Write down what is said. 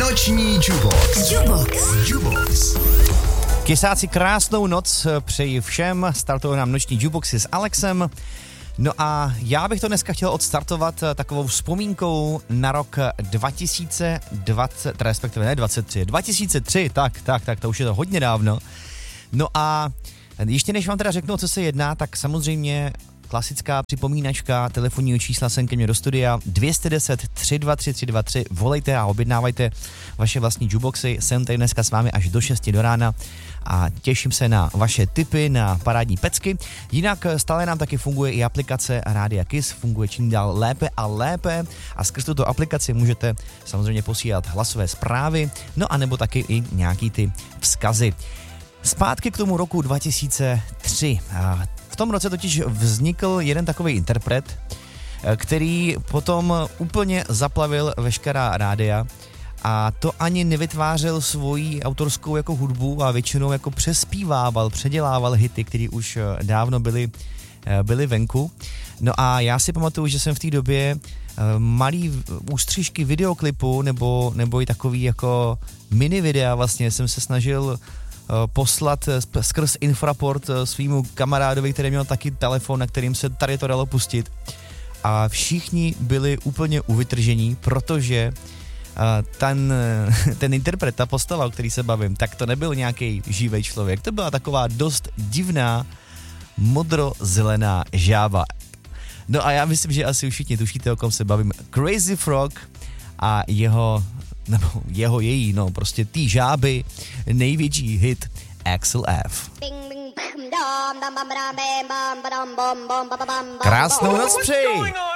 Noční Jubox. Kysáci, krásnou noc přeji všem, startují nám noční Juboxy s Alexem. No a já bych to dneska chtěl odstartovat takovou vzpomínkou na rok 2020, respektive ne 23, 2003, tak, to už je to hodně dávno. No a ještě než vám teda řeknu, co se jedná, tak samozřejmě klasická připomínačka telefonního čísla sem ke mně do studia 210 323 323, volejte a objednávajte vaše vlastní Juboxy, jsem tady dneska s vámi až do 6 do rána a těším se na vaše tipy, na parádní pecky. Jinak stále nám taky funguje i aplikace Rádia Kiss, funguje čím dál lépe a lépe a skrz tuto aplikaci můžete samozřejmě posílat hlasové zprávy, no a nebo taky i nějaký ty vzkazy. Zpátky k tomu roku 2003. V tom roce totiž vznikl jeden takový interpret, který potom úplně zaplavil veškerá rádia a to ani nevytvářel svoji autorskou jako hudbu a většinou jako přespívával, předělával hity, které už dávno byly venku. No a já si pamatuju, že jsem v té době malý ústřižky videoklipu nebo i takový jako mini videa vlastně jsem se snažil poslat skrz infraport svýmu kamarádovi, který měl taky telefon, na kterým se tady to dalo pustit. A všichni byli úplně uvytržení, protože ten interpret, ta postava, o který se bavím, tak to nebyl nějaký živý člověk. To byla taková dost divná modro-zelená žába. No a já myslím, že asi už všichni tušíte, o kom se bavím. Crazy Frog a její, prostě ty žáby, největší hit Axel F. Krásnou noc přeji!